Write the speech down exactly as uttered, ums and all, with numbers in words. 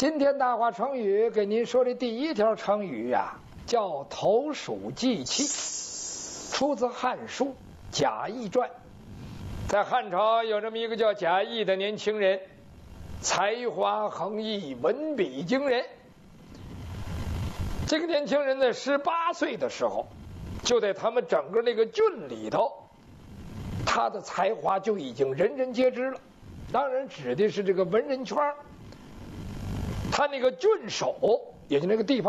今天大话成语给您说的第一条成语呀、啊，叫投鼠忌器，出自《汉书·贾谊传》。在汉朝有这么一个叫贾谊的年轻人，才华横溢，文笔惊人。这个年轻人在十八岁的时候，就在他们整个那个郡里头，他的才华就已经人人皆知了。当然指的是这个文人圈。他那个郡守，也就那个地方